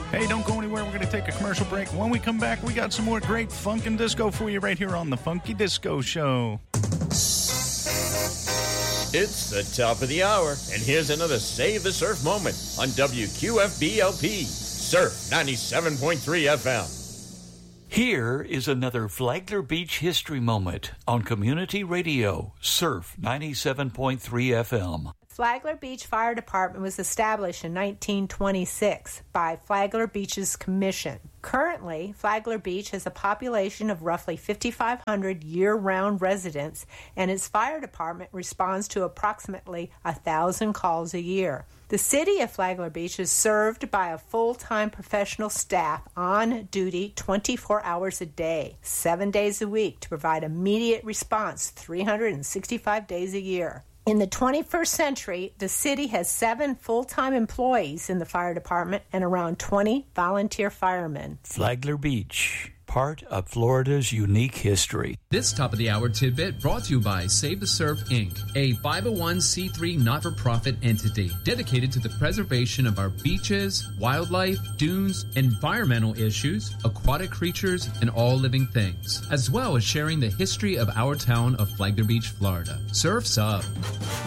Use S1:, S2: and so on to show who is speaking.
S1: Hey, don't go anywhere. We're going to take a commercial break. When we come back, we got some more great funk and disco for you right here on the Funky Disco Show.
S2: It's the top of the hour, and here's another Save the Surf moment on WQFB-LP, Surf 97.3 FM.
S3: Here is another Flagler Beach history moment on Community Radio, Surf 97.3 FM.
S4: Flagler Beach Fire Department was established in 1926 by Flagler Beach's Commission. Currently, Flagler Beach has a population of roughly 5,500 year-round residents, and its fire department responds to approximately 1,000 calls a year. The city of Flagler Beach is served by a full-time professional staff on duty 24 hours a day, 7 days a week, to provide immediate response 365 days a year. In the 21st century, the city has 7 full-time employees in the fire department and around 20 volunteer firemen.
S3: Flagler Beach, part of Florida's unique history.
S5: This top of the hour tidbit brought to you by Save the Surf Inc., a 501c3 not-for-profit entity dedicated to the preservation of our beaches, wildlife, dunes, environmental issues, aquatic creatures, and all living things, as well as sharing the history of our town of Flagler Beach, Florida. Surf's up.